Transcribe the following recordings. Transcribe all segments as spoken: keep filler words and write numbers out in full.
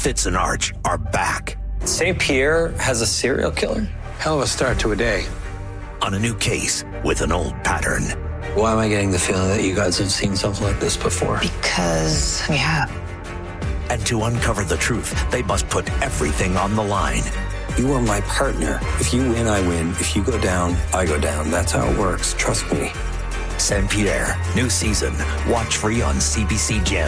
Fitz and Arch are back. Saint Pierre has a serial killer? Hell of a start to a day. On a new case with an old pattern. Why am I getting the feeling that you guys have seen something like this before? Because we have. And to uncover the truth, they must put everything on the line. You are my partner. If you win, I win. If you go down, I go down. That's how it works. Trust me. Saint Pierre, new season. Watch free on C B C Gem.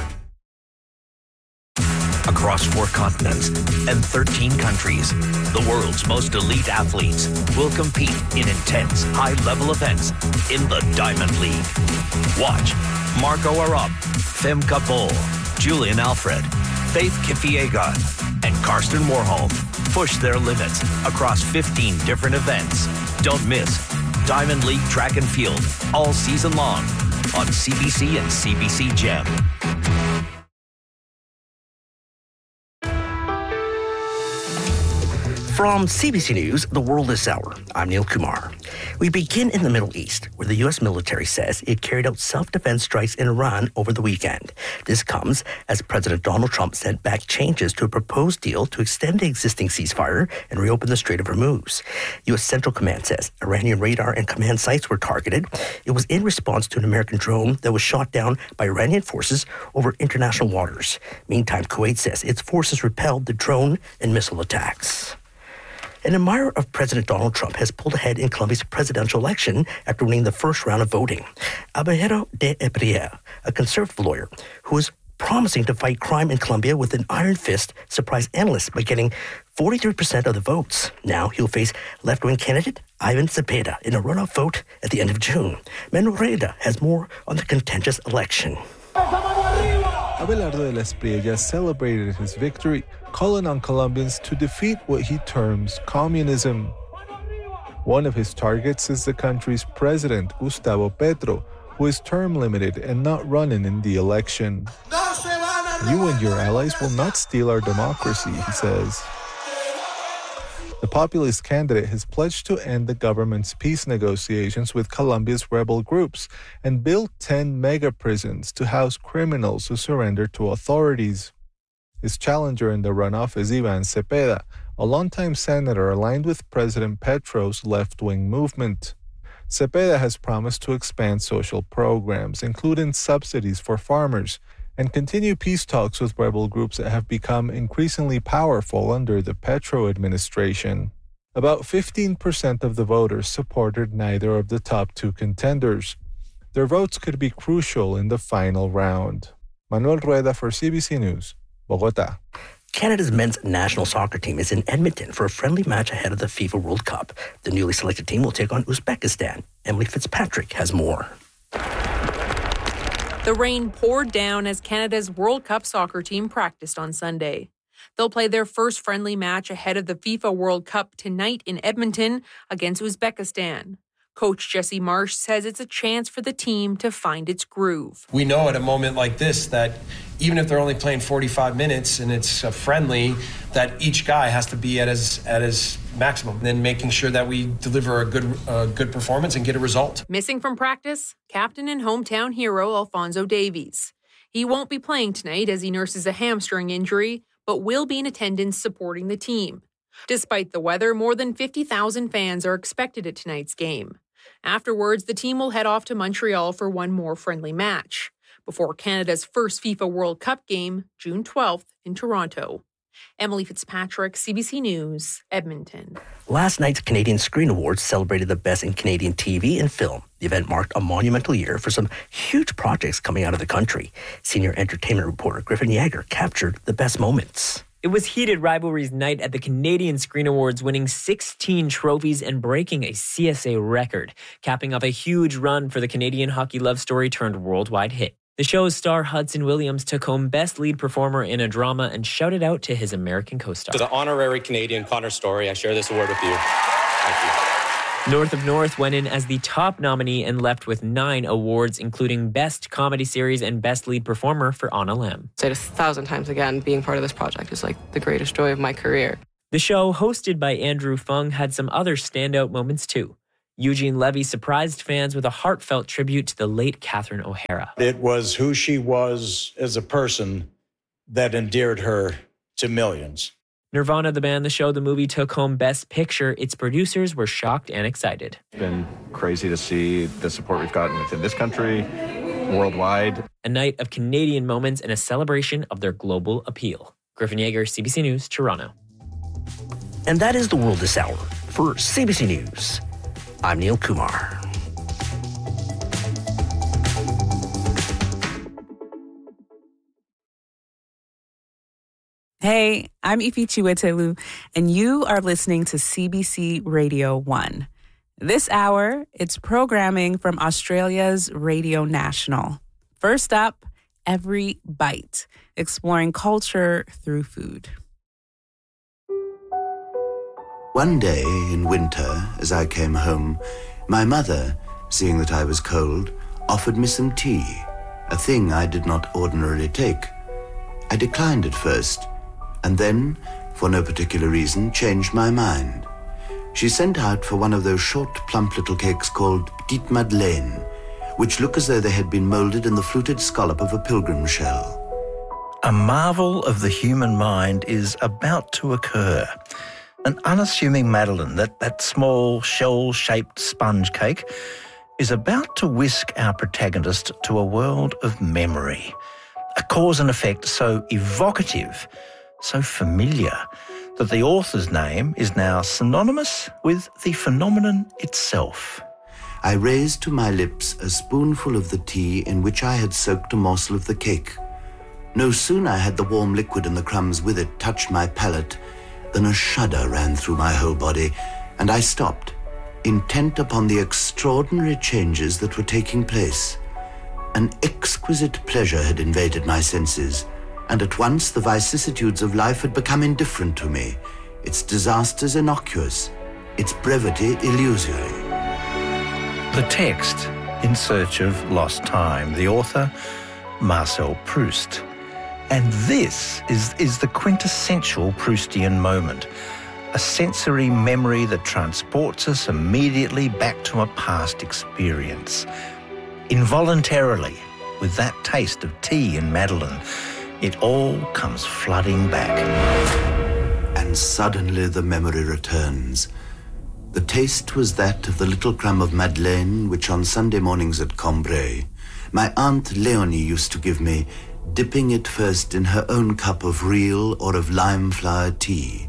Across four continents and thirteen countries, the world's most elite athletes will compete in intense, high-level events in the Diamond League. Watch Marco Arop, Femke Bol, Julian Alfred, Faith Kipyegon, and Karsten Warholm push their limits across fifteen different events. Don't miss Diamond League Track and Field all season long on C B C and C B C Gem. From C B C News, The World This Hour, I'm Neil Kumar. We begin in the Middle East, where the U S military says it carried out self-defense strikes in Iran over the weekend. This comes as President Donald Trump sent back changes to a proposed deal to extend the existing ceasefire and reopen the Strait of Hormuz. U S Central Command says Iranian radar and command sites were targeted. It was in response to an American drone that was shot down by Iranian forces over international waters. Meantime, Kuwait says its forces repelled the drone and missile attacks. An admirer of President Donald Trump has pulled ahead in Colombia's presidential election after winning the first round of voting. Alejandro de Eprier, a conservative lawyer who is promising to fight crime in Colombia with an iron fist, surprised analysts by getting forty-three percent of the votes. Now he'll face left-wing candidate Ivan Cepeda in a runoff vote at the end of June. Manuel Reda has more on the contentious election. Abelardo de las Priellas celebrated his victory, calling on Colombians to defeat what he terms communism. One of his targets is the country's president, Gustavo Petro, who is term limited and not running in the election. You and your allies will not steal our democracy, he says. The populist candidate has pledged to end the government's peace negotiations with Colombia's rebel groups and build ten mega prisons to house criminals who surrender to authorities. His challenger in the runoff is Ivan Cepeda, a longtime senator aligned with President Petro's left-wing movement. Cepeda has promised to expand social programs, including subsidies for farmers, and continue peace talks with rebel groups that have become increasingly powerful under the Petro administration. About fifteen percent of the voters supported neither of the top two contenders. Their votes could be crucial in the final round. Manuel Rueda for C B C News, Bogotá. Canada's men's national soccer team is in Edmonton for a friendly match ahead of the FIFA World Cup. The newly selected team will take on Uzbekistan. Emily Fitzpatrick has more. The rain poured down as Canada's World Cup soccer team practiced on Sunday. They'll play their first friendly match ahead of the FIFA World Cup tonight in Edmonton against Uzbekistan. Coach Jesse Marsh says it's a chance for the team to find its groove. We know at a moment like this that even if they're only playing forty-five minutes and it's a friendly, that each guy has to be at his at his maximum, and then making sure that we deliver a good uh, good performance and get a result. Missing from practice, captain and hometown hero Alphonso Davies. He won't be playing tonight as he nurses a hamstring injury, but will be in attendance supporting the team. Despite the weather, more than fifty thousand fans are expected at tonight's game. Afterwards, the team will head off to Montreal for one more friendly match, before Canada's first FIFA World Cup game, June twelfth, in Toronto. Emily Fitzpatrick, C B C News, Edmonton. Last night's Canadian Screen Awards celebrated the best in Canadian T V and film. The event marked a monumental year for some huge projects coming out of the country. Senior entertainment reporter Griffin Yeager captured the best moments. It was heated rivalries night at the Canadian Screen Awards, winning sixteen trophies and breaking a C S A record, capping off a huge run for the Canadian hockey love story turned worldwide hit. The show's star Hudson Williams took home Best Lead Performer in a Drama and shouted out to his American co-star. To the honorary Canadian Connor Story, I share this award with you. Thank you. North of North went in as the top nominee and left with nine awards, including Best Comedy Series and Best Lead Performer for Anna Lam. I'd say it a thousand times again, being part of this project is like the greatest joy of my career. The show, hosted by Andrew Fung, had some other standout moments too. Eugene Levy surprised fans with a heartfelt tribute to the late Catherine O'Hara. It was who she was as a person that endeared her to millions. Nirvana, the band, the show, the movie took home Best Picture. Its producers were shocked and excited. It's been crazy to see the support we've gotten within this country, worldwide. A night of Canadian moments and a celebration of their global appeal. Griffin Yeager, C B C News, Toronto. And that is the world this hour. For C B C News, I'm Neil Kumar. Hey, I'm Ifi Chiwetelu, and you are listening to C B C Radio one. This hour, it's programming from Australia's Radio National. First up, Every Bite, exploring culture through food. One day in winter, as I came home, my mother, seeing that I was cold, offered me some tea, a thing I did not ordinarily take. I declined at first, and then, for no particular reason, changed my mind. She sent out for one of those short, plump little cakes called Petite Madeleine, which look as though they had been moulded in the fluted scallop of a pilgrim shell. A marvel of the human mind is about to occur. An unassuming Madeleine, that, that small, shell-shaped sponge cake, is about to whisk our protagonist to a world of memory. A cause and effect so evocative, so familiar, that the author's name is now synonymous with the phenomenon itself. I raised to my lips a spoonful of the tea in which I had soaked a morsel of the cake. No sooner had the warm liquid and the crumbs with it touched my palate than a shudder ran through my whole body, and I stopped, intent upon the extraordinary changes that were taking place. An exquisite pleasure had invaded my senses, and at once the vicissitudes of life had become indifferent to me, its disasters innocuous, its brevity illusory. The text, In Search of Lost Time. The author, Marcel Proust. And this is, is the quintessential Proustian moment, a sensory memory that transports us immediately back to a past experience. Involuntarily, with that taste of tea and Madeleine, it all comes flooding back. And suddenly the memory returns. The taste was that of the little crumb of Madeleine which on Sunday mornings at Cambrai, my Aunt Léonie used to give me, dipping it first in her own cup of real or of lime flower tea.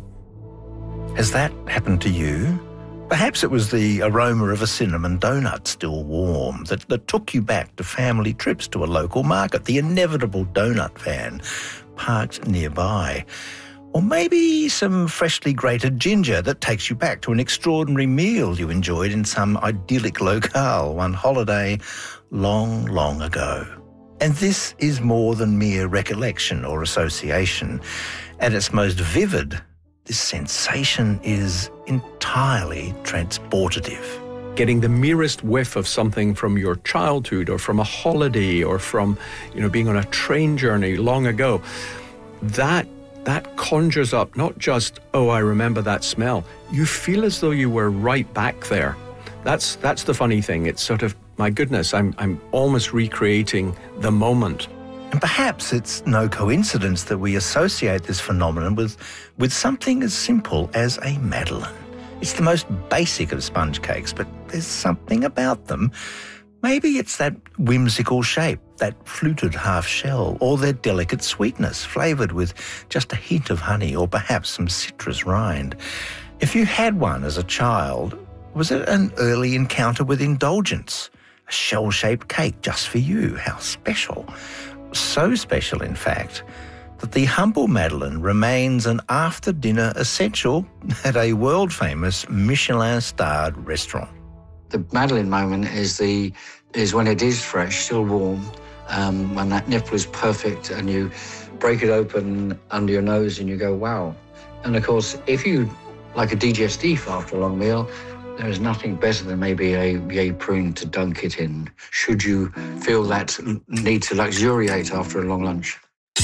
Has that happened to you? Perhaps it was the aroma of a cinnamon donut still warm that, that took you back to family trips to a local market, the inevitable donut van parked nearby. Or maybe some freshly grated ginger that takes you back to an extraordinary meal you enjoyed in some idyllic locale one holiday long, long ago. And this is more than mere recollection or association. At its most vivid, this sensation is entirely transportative. Getting the merest whiff of something from your childhood or from a holiday or from, you know, being on a train journey long ago, that that conjures up not just, oh, I remember that smell. You feel as though you were right back there. That's that's the funny thing. It's sort of, my goodness, I'm I'm almost recreating the moment. And perhaps it's no coincidence that we associate this phenomenon with, with something as simple as a Madeleine. It's the most basic of sponge cakes, but there's something about them. Maybe it's that whimsical shape, that fluted half shell, or their delicate sweetness, flavoured with just a hint of honey or perhaps some citrus rind. If you had one as a child, was it an early encounter with indulgence? A shell-shaped cake just for you? How special. So special, in fact, that the humble Madeleine remains an after-dinner essential at a world-famous Michelin-starred restaurant. The Madeleine moment is the is when it is fresh, still warm, um, when that nipple is perfect and you break it open under your nose and you go, wow. And of course, if you like a digestif after a long meal, there is nothing better than maybe a vieille prune to dunk it in, should you feel that need to luxuriate after a long lunch.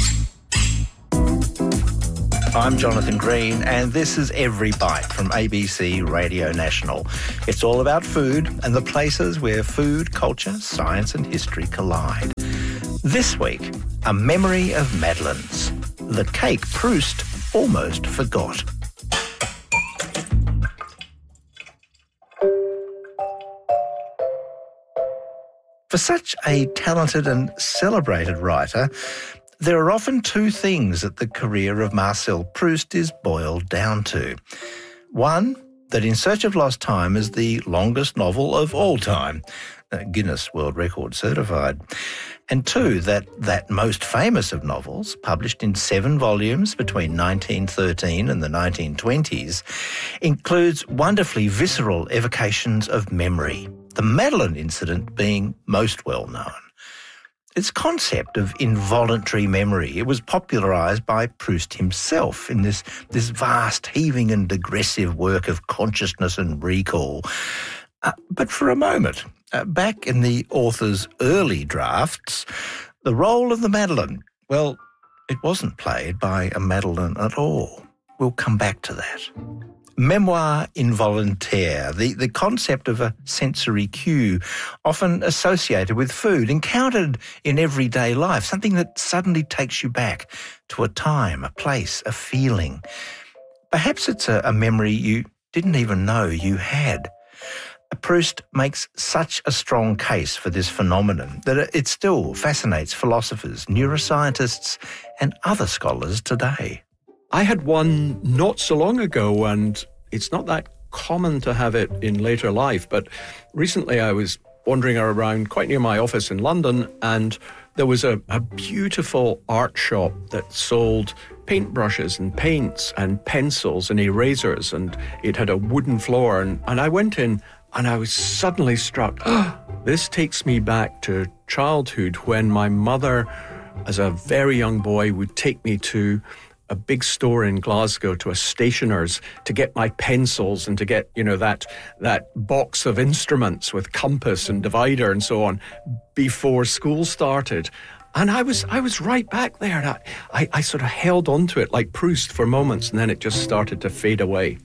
I'm Jonathan Green, and this is Every Bite from A B C Radio National. It's all about food and the places where food, culture, science and history collide. This week, a memory of Madeleines. The cake Proust almost forgot. For such a talented and celebrated writer, there are often two things that the career of Marcel Proust is boiled down to. One, that In Search of Lost Time is the longest novel of all time, Guinness World Record certified. And two, that that most famous of novels, published in seven volumes between nineteen thirteen and the nineteen twenties, includes wonderfully visceral evocations of memory, the Madeleine incident being most well known. Its concept of involuntary memory, it was popularised by Proust himself in this, this vast, heaving and digressive work of consciousness and recall. Uh, but for a moment, uh, back in the author's early drafts, the role of the Madeleine, well, it wasn't played by a Madeleine at all. We'll come back to that. Memoir involontaire, the, the concept of a sensory cue, often associated with food, encountered in everyday life, something that suddenly takes you back to a time, a place, a feeling. Perhaps it's a, a memory you didn't even know you had. Proust makes such a strong case for this phenomenon that it still fascinates philosophers, neuroscientists, and other scholars today. I had one not so long ago, and it's not that common to have it in later life, but recently I was wandering around quite near my office in London, and there was a, a beautiful art shop that sold paintbrushes and paints and pencils and erasers, and it had a wooden floor, and, and I went in and I was suddenly struck. This takes me back to childhood when my mother, as a very young boy, would take me to a big store in Glasgow, to a stationer's, to get my pencils and to get, you know, that that box of instruments with compass and divider and so on before school started. And I was I was right back there. And I, I, I sort of held on to it like Proust for moments, and then it just started to fade away.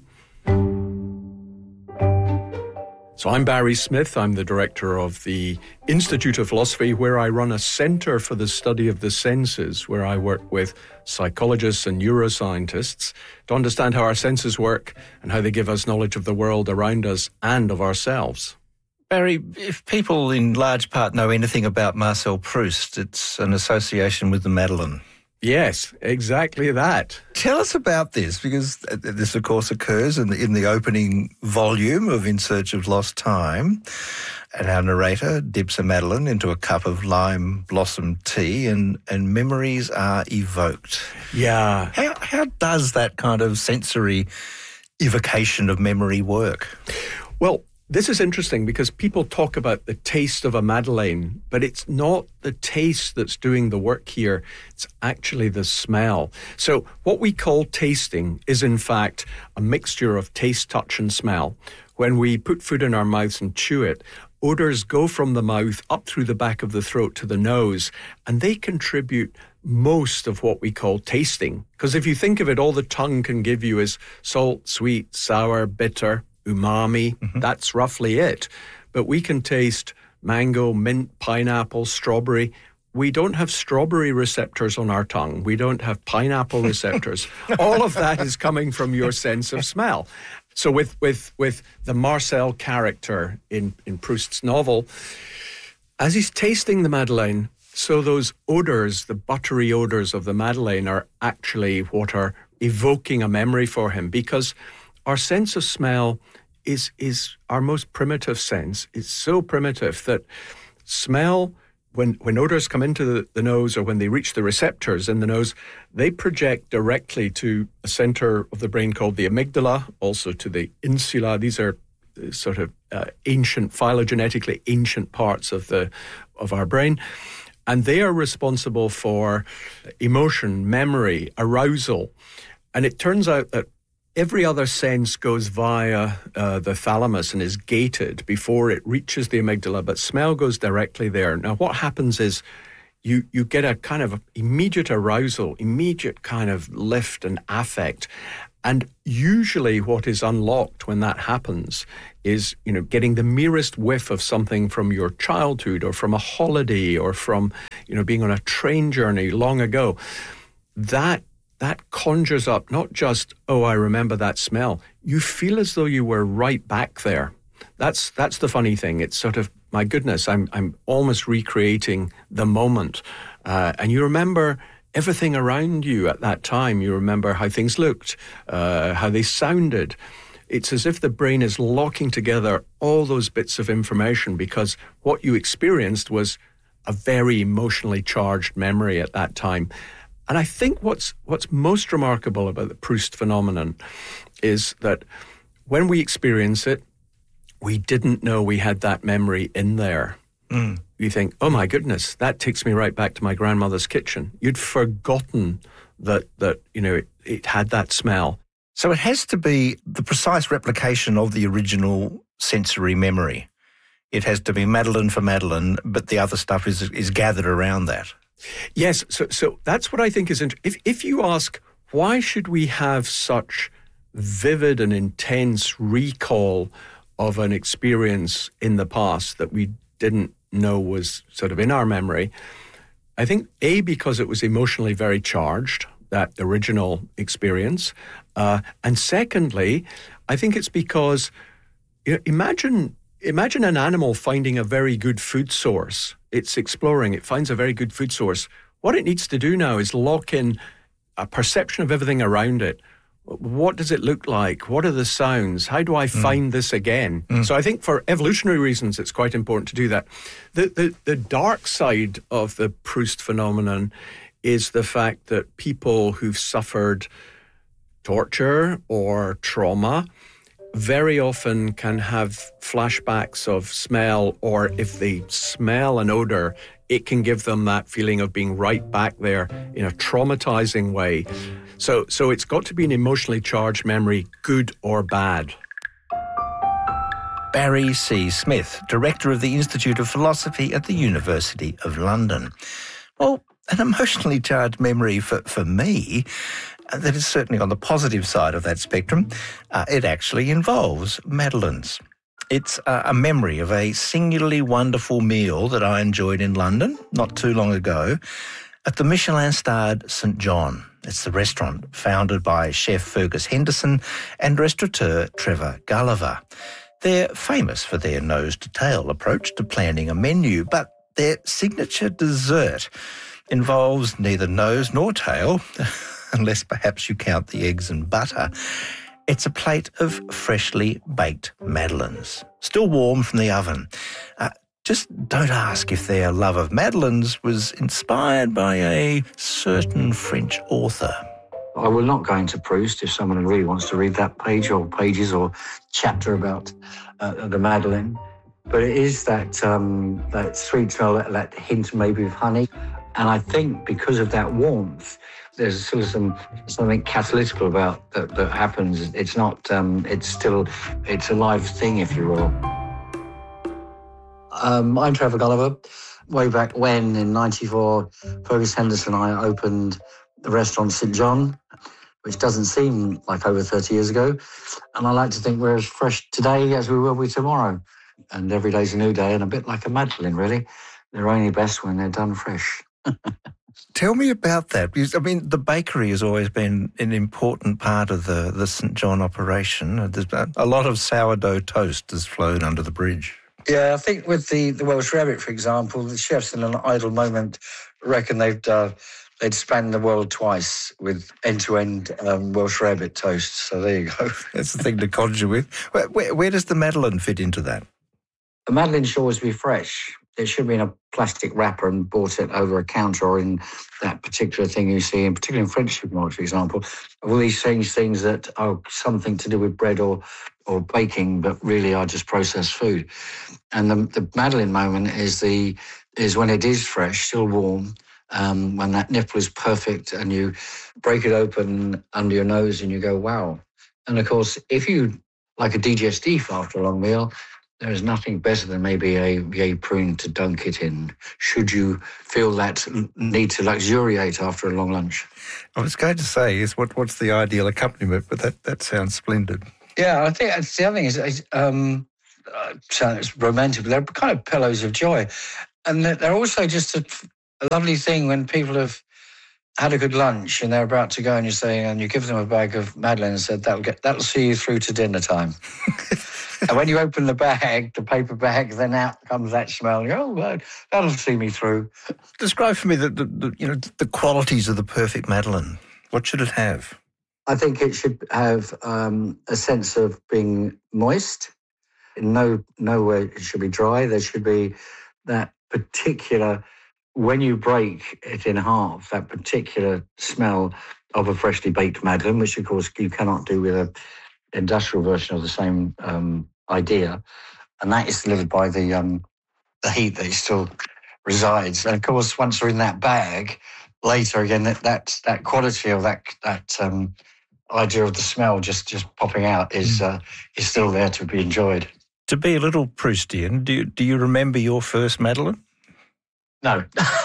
So I'm Barry Smith. I'm the director of the Institute of Philosophy, where I run a centre for the study of the senses, where I work with psychologists and neuroscientists to understand how our senses work and how they give us knowledge of the world around us and of ourselves. Barry, if people in large part know anything about Marcel Proust, it's an association with the Madeleine. Yes, exactly that. Tell us about this, because this, of course, occurs in the, in the opening volume of In Search of Lost Time. And our narrator dips a Madeleine into a cup of lime blossom tea, and, and memories are evoked. Yeah. How, how does that kind of sensory evocation of memory work? Well, this is interesting because people talk about the taste of a Madeleine, but it's not the taste that's doing the work here. It's actually the smell. So what we call tasting is, in fact, a mixture of taste, touch, and smell. When we put food in our mouths and chew it, odours go from the mouth up through the back of the throat to the nose, and they contribute most of what we call tasting. Because if you think of it, all the tongue can give you is salt, sweet, sour, bitter, umami, mm-hmm. That's roughly it. But we can taste mango, mint, pineapple, strawberry. We don't have strawberry receptors on our tongue. We don't have pineapple receptors. All of that is coming from your sense of smell. So with with with the Marcel character in, in Proust's novel, as he's tasting the Madeleine, so those odours, the buttery odours of the Madeleine, are actually what are evoking a memory for him, because our sense of smell is is our most primitive sense. It's so primitive that smell, when, when odours come into the, the nose, or when they reach the receptors in the nose, they project directly to a centre of the brain called the amygdala, also to the insula. These are sort of uh, ancient, phylogenetically ancient parts of the of our brain. And they are responsible for emotion, memory, arousal. And it turns out that every other sense goes via uh, the thalamus and is gated before it reaches the amygdala, but smell goes directly there. Now, what happens is you you get a kind of immediate arousal, immediate kind of lift and affect. And usually what is unlocked when that happens is, you know, getting the merest whiff of something from your childhood or from a holiday or from, you know, being on a train journey long ago. That that conjures up not just, oh, I remember that smell. You feel as though you were right back there. That's that's the funny thing. It's sort of, my goodness, I'm I'm almost recreating the moment. Uh, and you remember everything around you at that time. You remember how things looked, uh, how they sounded. It's as if the brain is locking together all those bits of information because what you experienced was a very emotionally charged memory at that time. And I think what's what's most remarkable about the Proust phenomenon is that when we experience it, we didn't know we had that memory in there. Mm. You think, oh my goodness, that takes me right back to my grandmother's kitchen. You'd forgotten that, that you know, it, it had that smell. So it has to be the precise replication of the original sensory memory. It has to be Madeleine for Madeleine, but the other stuff is is gathered around that. Yes, so so that's what I think is interesting. If, if you ask, why should we have such vivid and intense recall of an experience in the past that we didn't know was sort of in our memory, I think, A, because it was emotionally very charged, that original experience, uh, and secondly, I think it's because, you know, imagine imagine an animal finding a very good food source. It's exploring, it finds a very good food source. What it needs to do now is lock in a perception of everything around it. What does it look like? What are the sounds? How do I find mm. this again? Mm. So I think for evolutionary reasons, it's quite important to do that. The, the, the dark side of the Proust phenomenon is the fact that people who've suffered torture or trauma very often can have flashbacks of smell, or if they smell an odor, it can give them that feeling of being right back there in a traumatizing way. So, so it's got to be an emotionally charged memory, good or bad. Barry C. Smith, Director of the Institute of Philosophy at the University of London. Well, an emotionally charged memory for, for me, that is certainly on the positive side of that spectrum. Uh, it actually involves Madeleines. It's uh, a memory of a singularly wonderful meal that I enjoyed in London not too long ago at the Michelin-starred Saint John. It's the restaurant founded by chef Fergus Henderson and restaurateur Trevor Gulliver. They're famous for their nose-to-tail approach to planning a menu, but their signature dessert involves neither nose nor tail, unless perhaps you count the eggs and butter. It's a plate of freshly baked madeleines, still warm from the oven. Uh, just don't ask if their love of madeleines was inspired by a certain French author. I will not go into Proust if someone really wants to read that page or pages or chapter about uh, the Madeleine. But it is that um, that sweet smell, that, that hint maybe of honey. And I think because of that warmth, there's sort of some something catalytical about that, that happens. It's not, um, it's still, it's a live thing, if you will. Um, I'm Trevor Gulliver. Way back when, in ninety-four, Fergus Henderson and I opened the restaurant Saint John, which doesn't seem like over thirty years ago. And I like to think we're as fresh today as we will be tomorrow. And every day's a new day, and a bit like a Madeleine, really. They're only best when they're done fresh. Tell me about that, because, I mean, the bakery has always been an important part of the, the Saint John operation. There's a lot of sourdough toast has flowed under the bridge. Yeah, I think with the, the Welsh Rabbit, for example, the chefs in an idle moment reckon they'd, uh, they'd span the world twice with end-to-end um, Welsh Rabbit toast. So there you go. That's the thing to conjure with. Where, where, where does the Madeleine fit into that? The Madeleine should always be fresh. It should be in a plastic wrapper and bought it over a counter or in that particular thing you see, in particularly in French supermarkets, for example, all these strange things that are something to do with bread or or baking, but really are just processed food. And the, the Madeleine moment is the is when it is fresh, still warm, um, when that nipple is perfect and you break it open under your nose and you go, wow. And of course, if you like a digestif after a long meal, there is nothing better than maybe a vieille prune to dunk it in, should you feel that need to luxuriate after a long lunch. I was going to say, is what, what's the ideal accompaniment, but that, that sounds splendid. Yeah, I think that's the other thing is, um, uh, sounds romantic, but they're kind of pillows of joy. And they're also just a, a lovely thing when people have had a good lunch and they're about to go and you're saying, and you give them a bag of Madeleine and said, that'll get, that'll see you through to dinner time. And when you open the bag, the paper bag, then out comes that smell. You go, oh, well, that'll see me through. Describe for me the, the, the you know the qualities of the perfect Madeleine. What should it have? I think it should have um, a sense of being moist. No, nowhere it should be dry. There should be that particular, when you break it in half, that particular smell of a freshly baked Madeleine, which of course you cannot do with an industrial version of the same um, idea. And that is delivered by the um, the heat that still resides. And of course, once they're in that bag, later again, that that, that quality of that that um, idea of the smell just, just popping out is uh, is still there to be enjoyed. To be a little Proustian, do you, do you remember your first Madeleine? No.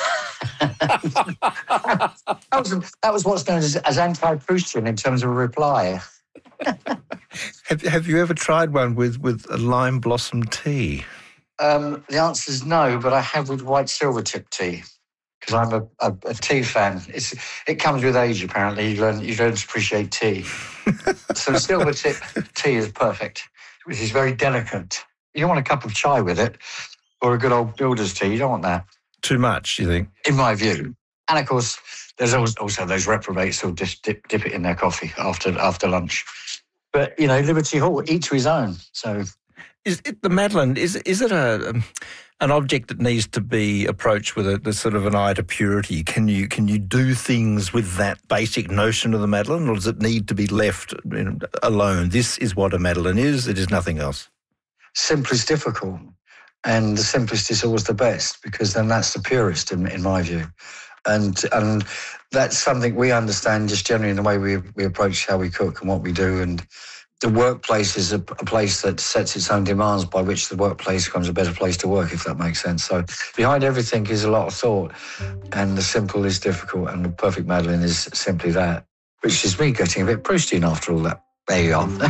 that, was, that was what's known as, as anti-Proustian in terms of a reply. have, have you ever tried one with, with a lime blossom tea? Um, the answer is no, but I have with white silvertip tea. Because I'm a, a, a tea fan. It's, it comes with age, apparently. You learn, you learn to appreciate tea. So silvertip tea is perfect, which is very delicate. You don't want a cup of chai with it, or a good old builder's tea. You don't want that. Too much, you think? In my view. And, of course, there's also those reprobates who'll just dip, dip it in their coffee after after lunch. But, you know, Liberty Hall, each to his own. So, is it the Madeleine, is, is it a... Um, an object that needs to be approached with a, a sort of an eye to purity? Can you can you do things with that basic notion of the Madeleine, or does it need to be left you know, alone? This is what a Madeleine is, it is nothing else. Simple is difficult, and the simplest is always the best, because then that's the purest, in, in my view. And and that's something we understand just generally in the way we, we approach how we cook and what we do. And the workplace is a, a place that sets its own demands by which the workplace becomes a better place to work, if that makes sense. So behind everything is a lot of thought, and the simple is difficult, and the perfect Madeleine is simply that, which is me getting a bit Proustian after all that. There you are.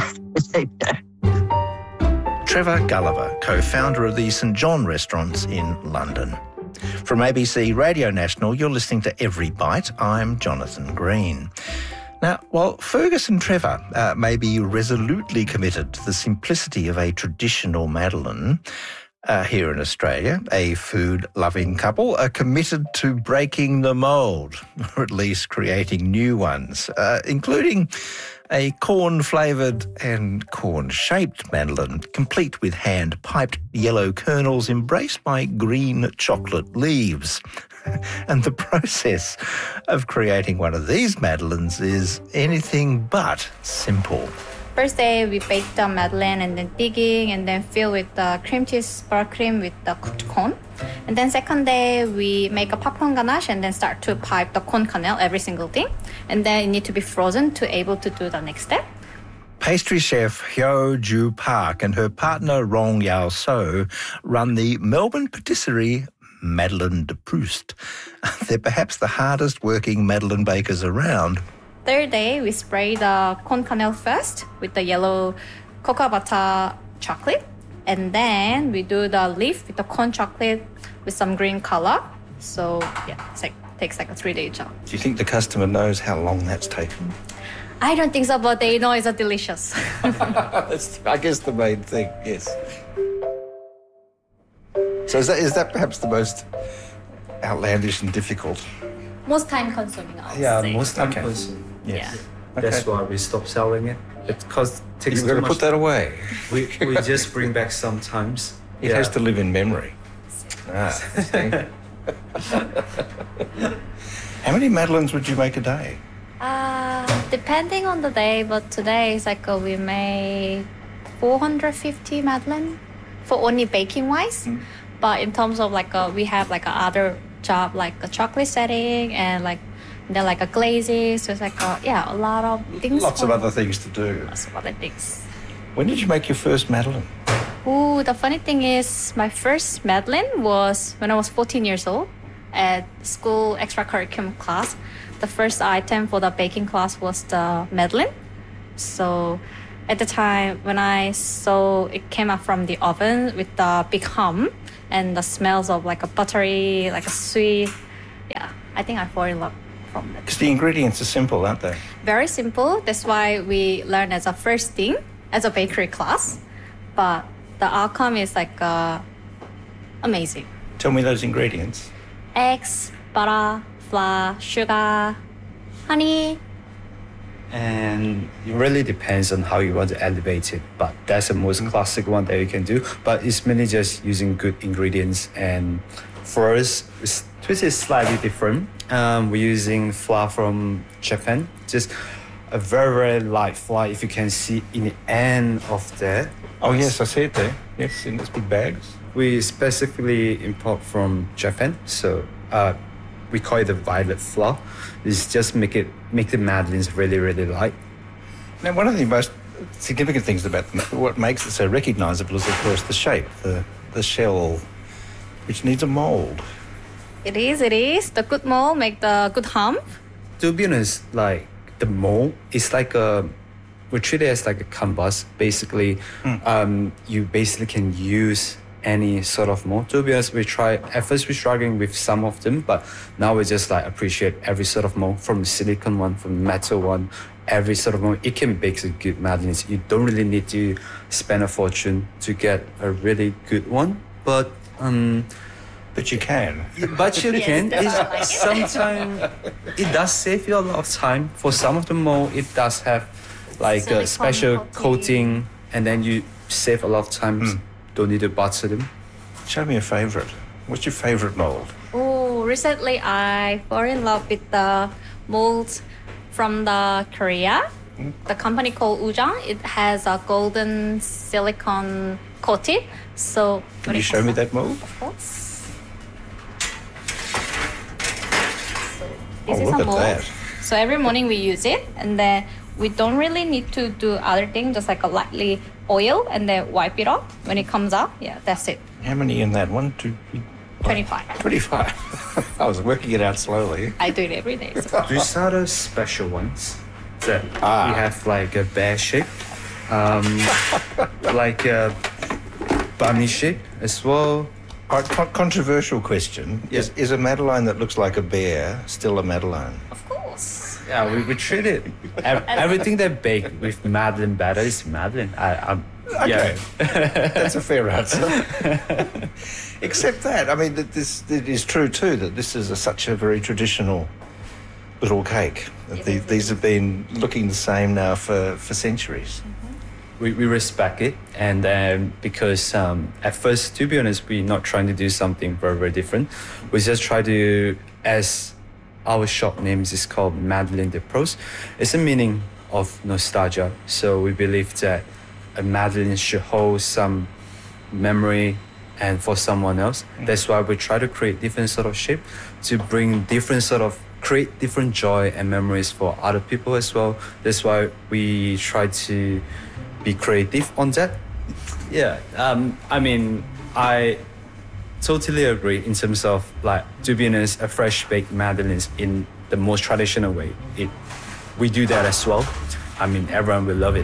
Trevor Gulliver, co-founder of the St John restaurants in London. From A B C Radio National, you're listening to Every Bite. I'm Jonathan Green. Now, while Fergus and Trevor uh, may be resolutely committed to the simplicity of a traditional Madeleine, uh, here in Australia, a food-loving couple are committed to breaking the mould, or at least creating new ones, uh, including a corn-flavoured and corn-shaped Madeleine, complete with hand-piped yellow kernels embraced by green chocolate leaves. And the process of creating one of these Madeleines is anything but simple. First day, we bake the Madeleine and then digging and then fill with the cream cheese bar cream with the corn. And then second day, we make a popcorn ganache and then start to pipe the corn kernel, every single thing. And then it need to be frozen to able to do the next step. Pastry chef Hyo Ju Park and her partner Rong Yao So run the Melbourne patisserie Madeleine de Proust. They're perhaps the hardest working Madeleine bakers around. Third day, we spray the corn kernel first with the yellow cocoa butter chocolate. And then we do the leaf with the corn chocolate with some green color. So yeah, it's like takes like a three-day job. Do you think the customer knows how long that's taken? I don't think so, but they know it's a delicious. That's, I guess, the main thing, yes. So is that, is that perhaps the most outlandish and difficult? Most time consuming, I would Yeah, say. most time Okay. consuming. Yeah. That's Okay. why we stopped selling it. It cost takes You've too got to much. put that away. We we just bring back sometimes. It has to live in memory. Ah, see. How many Madeleines would you make a day? Uh, depending on the day, but today it's like uh, we made four hundred fifty Madeleine for only baking wise. Mm. But in terms of like uh, we have like a other job like a chocolate setting and like then like a glazing. So it's like a, yeah, a lot of things. Lots of other things to do. Lots of other things. When did you make your first Madeleine? Ooh, the funny thing is my first Madeleine was when I was fourteen years old at school extracurriculum class. The first item for the baking class was the Madeleine. So at the time when I saw it came out from the oven with the big hum and the smells of like a buttery, like a sweet, yeah, I think I fall in love from it. Because the ingredients are simple, aren't they? Very simple. That's why we learn as a first thing, as a bakery class. But the outcome is like uh, amazing. Tell me those ingredients. Eggs, butter, flour, sugar, honey. And it really depends on how you want to elevate it, but that's the most classic one that you can do. But it's mainly just using good ingredients, and for us it's twist is slightly different. Um, we're using flour from Japan, just a very very light flour. If you can see in the end of that. Oh yes, I see it there. Yes, in these big bags. We specifically import from Japan, so uh, we call it the violet flour. It's just make it make the madeleines really really light. Now, one of the most significant things about them, what makes it so recognisable is, of course, the shape, the the shell, which needs a mould. It is, it is. The good mold make the good hump. To be honest, like the mold is like a, we treat it as like a canvas. Basically, mm. um, you basically can use any sort of mold. To be honest, we try, at first we're struggling with some of them, but now we just like appreciate every sort of mold, from the silicone one, from the metal one, every sort of mold. It can bake a good madeleines. You don't really need to spend a fortune to get a really good one, but um, but you can. But you Yes, can. that's It's what I like it. sometimes it does save you a lot of time. For some of the mold, it does have like Silicone a special coating. coating, and then you save a lot of time. Mm. Don't need to butter them. Show me a favourite. What's your favourite mould? Oh, recently I fell in love with the molds from the Korea. The company called Ujang. It has a golden silicone coating. So Can you show me that mould? Of course. Oh, This is look a at mold. that. So every morning we use it, and then we don't really need to do other things, just like a lightly oil and then wipe it off when it comes out. Yeah, that's it. How many in that? One, two, three, twenty-five. twenty-five. I was working it out slowly. I do it every day. So. These are the special ones that Ah. we have like a bear shape, um, like a bunny shape as well. Right, con- controversial question. Yeah. Is, is a Madeleine that looks like a bear still a Madeleine? Of course. Yeah, we, we treat it. ev- Everything they bake with Madeleine batter is Madeleine. I, I'm, Okay. yeah. That's a fair answer. Except that, I mean, that this it is true too that this is a, such a very traditional little cake. That the, these have been looking the same now for, for centuries. We, we respect it, and um, because um, at first, to be honest, we're not trying to do something very, very different. We just try to, as our shop name is called Madeleine de Proust, it's a meaning of nostalgia. So we believe that a Madeleine should hold some memory and for someone else. That's why we try to create different sort of shape to bring different sort of create different joy and memories for other people as well. That's why we try to be creative on that. Yeah, um, I mean, I totally agree in terms of like, to be honest, a fresh baked madeleines in the most traditional way. It, we do that as well. I mean, everyone will love it.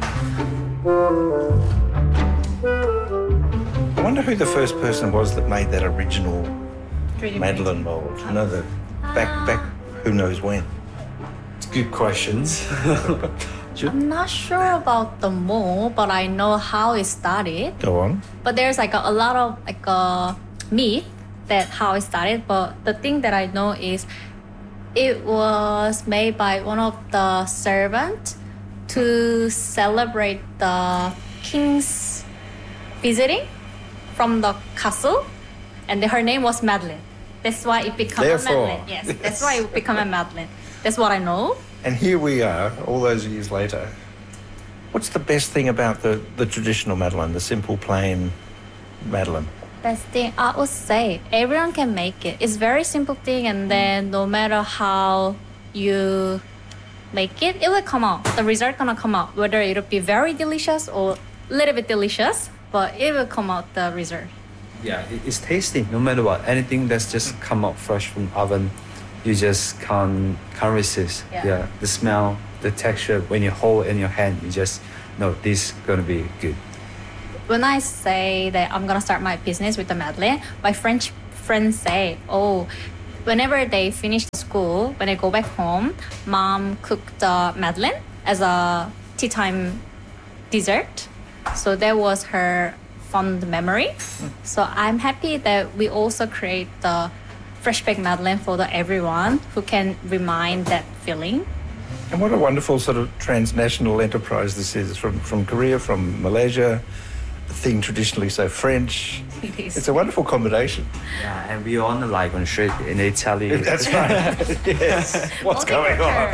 I wonder who the first person was that made that original Pretty Madeleine mould. You know, the back, back, who knows when? Good questions. I'm not sure about the mold, but I know how it started. Go on. But there's like a, a lot of like a myth that how it started. But the thing that I know is it was made by one of the servants to celebrate the king's visiting from the castle, and her name was Madeleine. That's why it became Therefore. a Madeleine. Yes, Yes. that's why it became a Madeleine. That's what I know. And here we are, all those years later. What's the best thing about the, the traditional Madeleine, the simple, plain Madeleine? Best thing I would say, everyone can make it. It's very simple thing, and then no matter how you make it, it will come out. The result gonna come out, whether it'll be very delicious or a little bit delicious, but it will come out the result. Yeah, it- it's tasty no matter what. Anything that's just come out fresh from oven, you just can't can't resist. Yeah. Yeah, the smell, the texture. When you hold it in your hand, you just know this is gonna be good. When I say that I'm gonna start my business with the Madeleine, my French friends say, "Oh, whenever they finish school, when I go back home, mom cooked the madeleine as a tea time dessert. So that was her fond memory. So I'm happy that we also create the fresh baked madeleine for the everyone who can remind that feeling. And what a wonderful sort of transnational enterprise this is, from, from Korea, from Malaysia, a thing traditionally so French. It is. It's a wonderful combination. Yeah, and we on like on street in Italy. That's right. Yes. What's going on?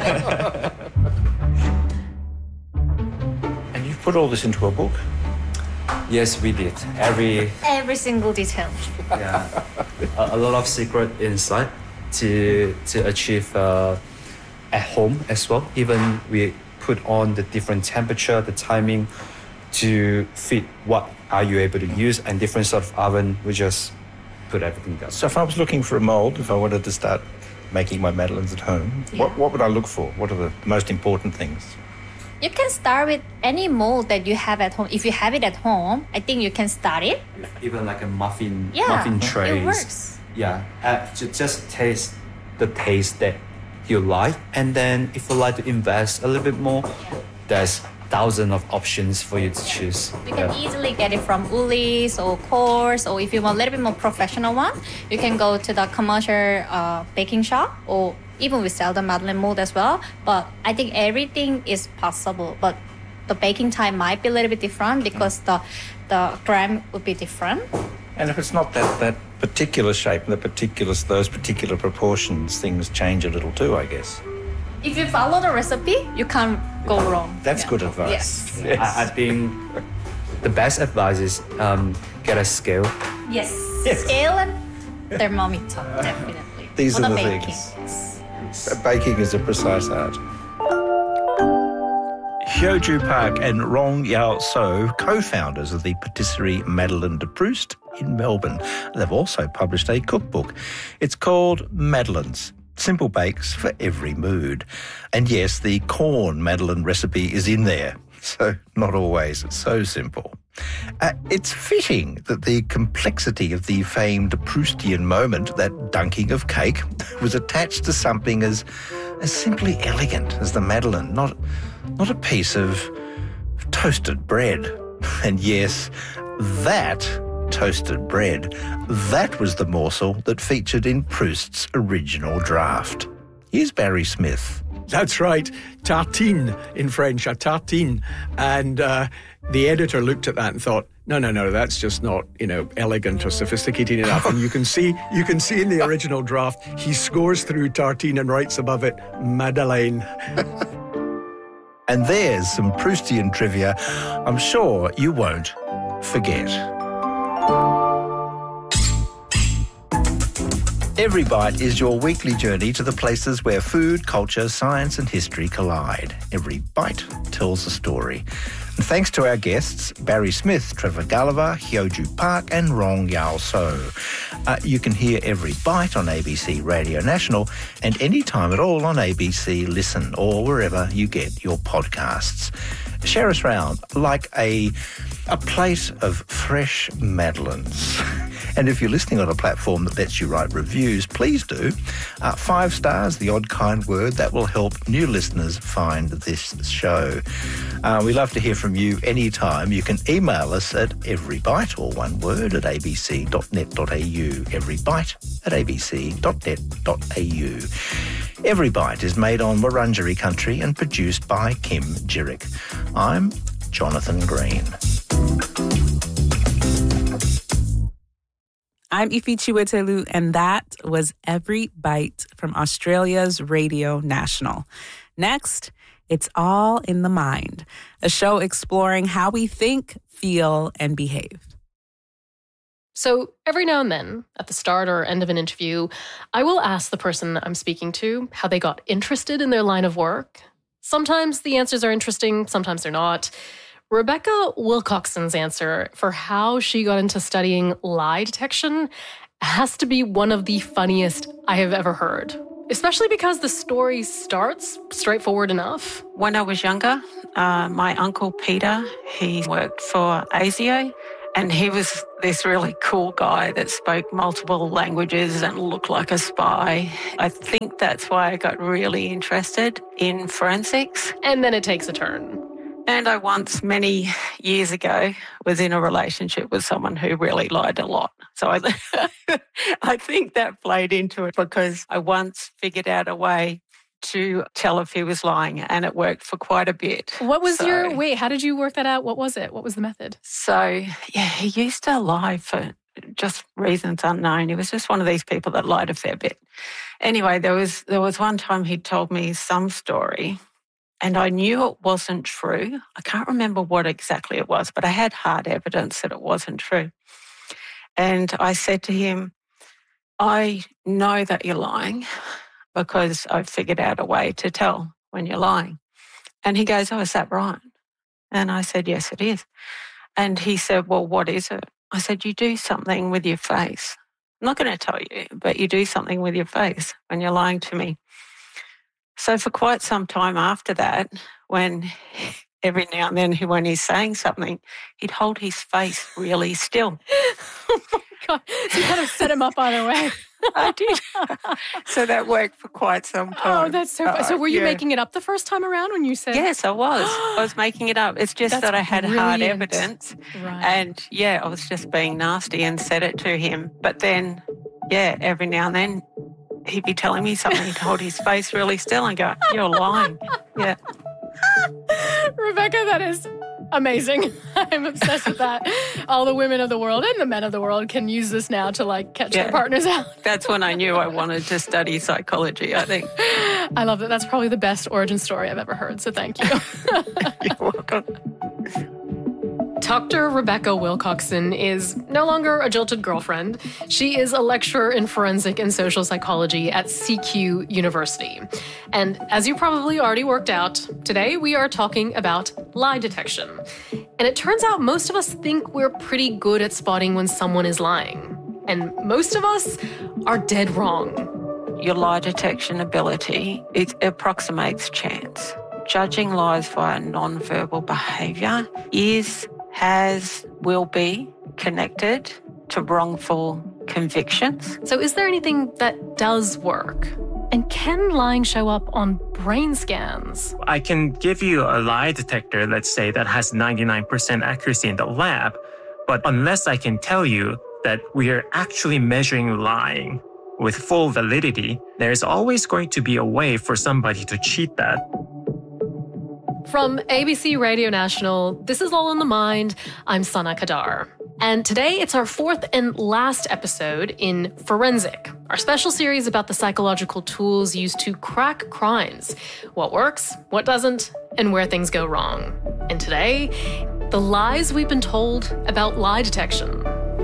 And you put all this into a book? Yes, we did. Every Every single detail. yeah, a, a lot of secret inside to to achieve uh, at home as well. Even we put on the different temperature, the timing to fit what are you able to use, and different sort of oven. We just put everything down. So if I was looking for a mould, if I wanted to start making my madeleines at home, Yeah. what, what would I look for? What are the most important things? You can start with any mold that you have at home. If you have it at home, I think you can start it. Even like a muffin, Yeah, muffin it trays. works. Yeah, uh, ju- just taste the taste that you like, and then if you like to invest a little bit more, there's thousands of options for you to choose. You can easily get it from Woolies or Coors, or if you want a little bit more professional one, you can go to the commercial uh, baking shop, or even we sell the madeleine mold as well. But I think everything is possible, but the baking time might be a little bit different because the the gram would be different. And if it's not that, that particular shape and the particular, those particular proportions, things change a little too, I guess. If you follow the recipe, you can't go wrong. That's Yeah. good advice. Yes. Yes. I, I think the best advice is um, get a scale. Yes. Yes. Scale and thermometer, definitely. These For are the baking. things. Baking is a precise art. Hyo-Ju Park and Rong Yao So, co-founders of the patisserie Madeleine de Proust in Melbourne. They've also published a cookbook. It's called Madeleines, Simple Bakes for Every Mood. And yes, the corn Madeleine recipe is in there. So not always so simple. Uh, it's fitting that the complexity of the famed Proustian moment, that dunking of cake, was attached to something as as simply elegant as the Madeleine, not, not a piece of toasted bread. And yes, that toasted bread, that was the morsel that featured in Proust's original draft. Here's Barry Smith. That's right, tartine in French, a tartine. And uh, the editor looked at that and thought, no, no, no, that's just not, you know, elegant or sophisticated enough. And you can see, you can see in the original draft, he scores through tartine and writes above it, Madeleine. And there's some Proustian trivia I'm sure you won't forget. Every Bite is your weekly journey to the places where food, culture, science and history collide. Every bite tells a story. And thanks to our guests, Barry Smith, Trevor Gulliver, Hyo-Ju Park and Rong Yao So. Uh, you can hear Every Bite on A B C Radio National and any time at all on A B C Listen or wherever you get your podcasts. Share us round like a, a plate of fresh madeleines. And if you're listening on a platform that lets you write reviews, please do. Uh, five stars, the odd kind word, that will help new listeners find this show. Uh, we love to hear from you anytime. You can email us at everybite, or one word, at a b c dot net dot a u. Everybite at a b c dot net dot a u. Every Bite is made on Wurundjeri country and produced by Kim Jirick. I'm Jonathan Green. I'm Ifi Chiwetelu, and that was Every Bite from Australia's Radio National. Next, it's All in the Mind, a show exploring how we think, feel, and behave. So every now and then, at the start or end of an interview, I will ask the person I'm speaking to how they got interested in their line of work. Sometimes the answers are interesting, sometimes they're not. Rebecca Wilcoxon's answer for how she got into studying lie detection has to be one of the funniest I have ever heard, especially because the story starts straightforward enough. When I was younger, uh, my uncle Peter, he worked for ASIO, And he was this really cool guy that spoke multiple languages and looked like a spy. I think that's why I got really interested in forensics. And then it takes a turn. And I once, many years ago, was in a relationship with someone who really lied a lot. So I, I think that played into it because I once figured out a way to tell if he was lying, and it worked for quite a bit. What was so, your, wait, how did you work that out? What was it? What was the method? So, yeah, he used to lie for just reasons unknown. He was just one of these people that lied a fair bit. Anyway, there was there was one time he told me some story, and I knew it wasn't true. I can't remember what exactly it was, but I had hard evidence that it wasn't true. And I said to him, I know that you're lying, because I've figured out a way to tell when you're lying. And he goes, oh, is that right? And I said, yes, it is. And he said, well, what is it? I said, you do something with your face. I'm not going to tell you, but you do something with your face when you're lying to me. So for quite some time after that, when every now and then when he's saying something, he'd hold his face really still. Oh my God. So you kind of set him up either way. I did. So that worked for quite some time. Oh, that's so uh, So were you yeah. making it up the first time around when you said? Yes, I was. I was making it up. It's just that's that I had brilliant. hard evidence. Right. And, yeah, I was just being nasty and said it to him. But then, yeah, every now and then he'd be telling me something. He'd hold his face really still and go, you're lying. Yeah. Rebecca, that is amazing. I'm obsessed with that. All the women of the world and the men of the world can use this now to like catch yeah. their partners out. That's when I knew I wanted to study psychology, I think. I love that. That's probably the best origin story I've ever heard, so thank you. You're welcome. Doctor Rebecca Wilcoxon is no longer a jilted girlfriend. She is a lecturer in forensic and social psychology at C Q University. And as you probably already worked out, today we are talking about lie detection. And it turns out most of us think we're pretty good at spotting when someone is lying. And most of us are dead wrong. Your lie detection ability, it approximates chance. Judging lies via non-verbal behaviour is has, will be connected to wrongful convictions. So is there anything that does work? And can lying show up on brain scans? I can give you a lie detector, let's say, that has ninety-nine percent accuracy in the lab, but unless I can tell you that we are actually measuring lying with full validity, there's always going to be a way for somebody to cheat that. From A B C Radio National, this is All in the Mind. I'm Sana Kadar. And today it's our fourth and last episode in Forensic, our special series about the psychological tools used to crack crimes, what works, what doesn't, and where things go wrong. And today, the lies we've been told about lie detection.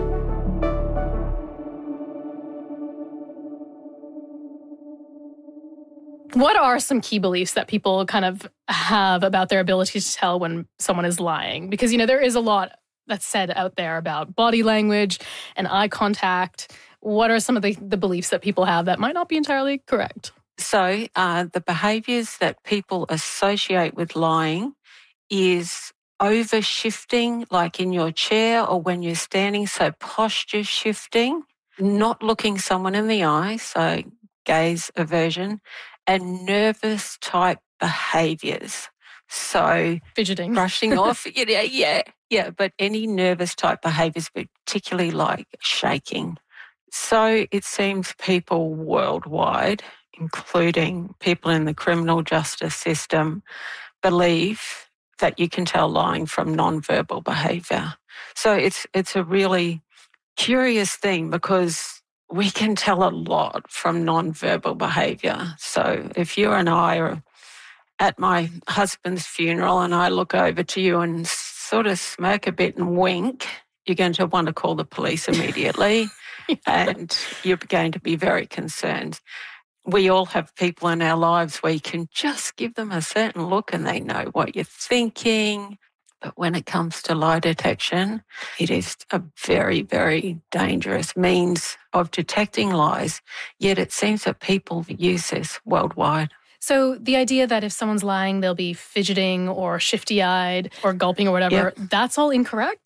What are some key beliefs that people kind of have about their ability to tell when someone is lying? Because, you know, there is a lot that's said out there about body language and eye contact. What are some of the, the beliefs that people have that might not be entirely correct? So uh, the behaviours that people associate with lying is over-shifting, like in your chair or when you're standing, so posture shifting, not looking someone in the eye, so gaze aversion, and nervous type behaviours. So fidgeting, brushing off, yeah, yeah, yeah. But any nervous type behaviours, particularly like shaking. So it seems people worldwide, including people in the criminal justice system, believe that you can tell lying from non-verbal behaviour. So it's it's a really curious thing because we can tell a lot from non-verbal behaviour. So if you and I are at my husband's funeral and I look over to you and sort of smirk a bit and wink, you're going to want to call the police immediately and you're going to be very concerned. We all have people in our lives where you can just give them a certain look and they know what you're thinking. But when it comes to lie detection, it is a very, very dangerous means of detecting lies, yet it seems that people use this worldwide. So the idea that if someone's lying, they'll be fidgeting or shifty-eyed or gulping or whatever, Yep. that's all incorrect?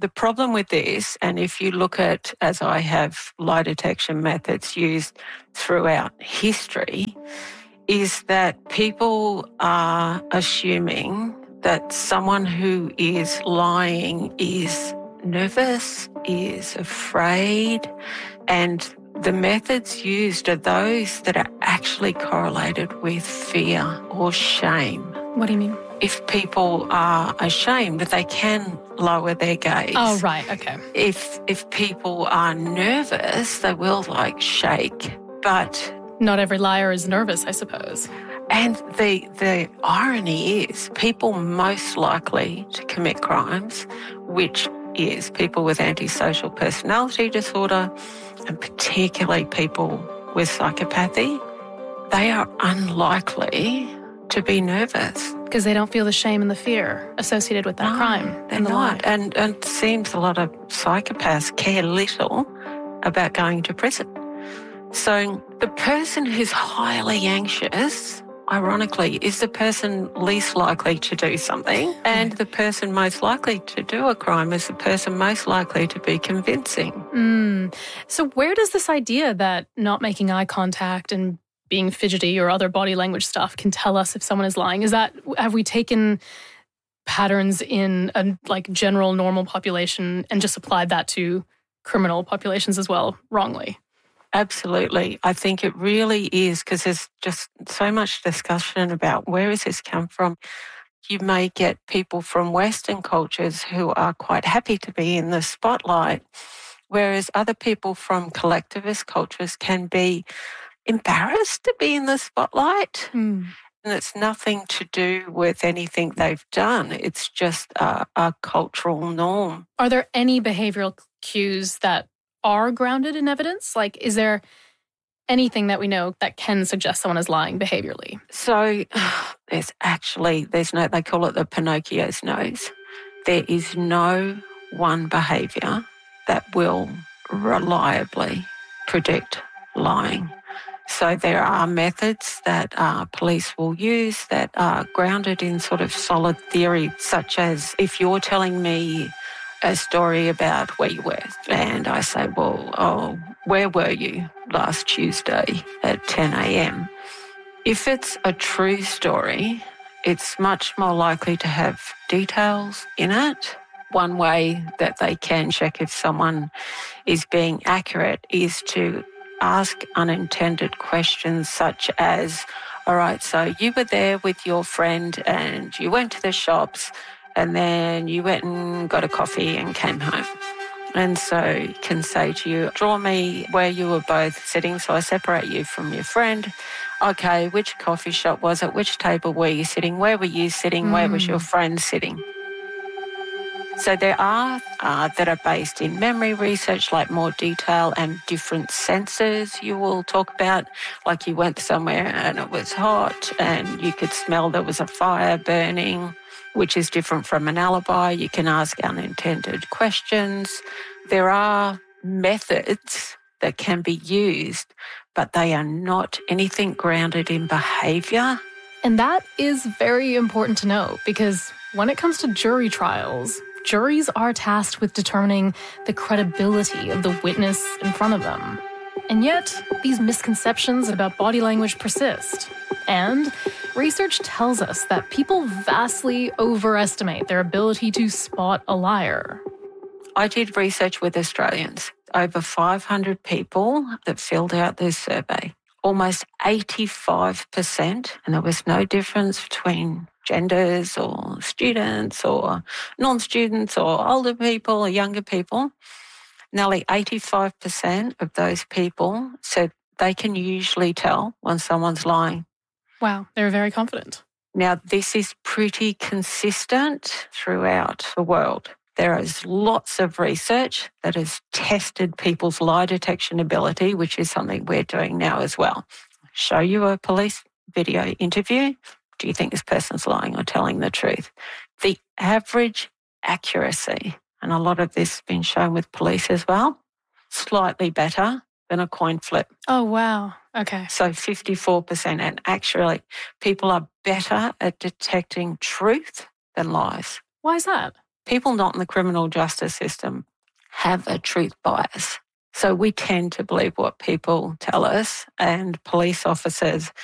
the problem with this, and if you look at, as I have, lie detection methods used throughout history, is that people are assuming that someone who is lying is nervous, is afraid, and the methods used are those that are actually correlated with fear or shame. What do you mean? If people are ashamed, they can lower their gaze. Oh, right, okay. If if people are nervous, they will like shake, but not every liar is nervous, I suppose. And the the irony is people most likely to commit crimes, which is people with antisocial personality disorder, and particularly people with psychopathy, they are unlikely to be nervous. Because they don't feel the shame and the fear associated with that no, crime. They're and the not. lie. And, and it seems a lot of psychopaths care little about going to prison. So the person who's highly anxious, ironically, is the person least likely to do something, and the person most likely to do a crime is the person most likely to be convincing. Mm. So where does this idea that not making eye contact and being fidgety or other body language stuff can tell us if someone is lying? Is that, have we taken patterns in a like general normal population and just applied that to criminal populations as well wrongly? Absolutely. I think it really is, because there's just so much discussion about where does this come from. You may get people from Western cultures who are quite happy to be in the spotlight, whereas other people from collectivist cultures can be embarrassed to be in the spotlight. Mm. And it's nothing to do with anything they've done. It's just a, a cultural norm. Are there any behavioral cues that are grounded in evidence? Like, is there anything that we know that can suggest someone is lying behaviorally? So there's actually, there's no, they call it the Pinocchio's nose. There is no one behaviour that will reliably predict lying. So there are methods that uh, police will use that are grounded in sort of solid theory, such as if you're telling me a story about where you were, and I say, well, oh, where were you last Tuesday at ten a.m.? If it's a true story, it's much more likely to have details in it. One way that they can check if someone is being accurate is to ask unintended questions such as, all right, so you were there with your friend and you went to the shops and then you went and got a coffee and came home. And so you can say to you, draw me where you were both sitting, so I separate you from your friend. Okay, which coffee shop was it? Which table were you sitting? Where were you sitting? Mm. Where was your friend sitting? So there are uh, that are based in memory research, like more detail and different senses you will talk about, like you went somewhere and it was hot and you could smell there was a fire burning, which is different from an alibi. You can ask unintended questions. There are methods that can be used, but they are not anything grounded in behaviour. And that is very important to know, because when it comes to jury trials, juries are tasked with determining the credibility of the witness in front of them. And yet, these misconceptions about body language persist. And research tells us that people vastly overestimate their ability to spot a liar. I did research with Australians, over five hundred people that filled out this survey. Almost eighty-five percent, and there was no difference between genders or students or non-students or older people or younger people. Nearly eighty-five percent of those people said they can usually tell when someone's lying. Wow, they're very confident. Now, this is pretty consistent throughout the world. There is lots of research that has tested people's lie detection ability, which is something we're doing now as well. Show you a police video interview. Do you think this person's lying or telling the truth? The average accuracy, and a lot of this has been shown with police as well, slightly better than a coin flip. Oh, wow. Okay. So fifty-four percent. And actually, people are better at detecting truth than lies. Why is that? people not in the criminal justice system have a truth bias. So we tend to believe what people tell us, and police officers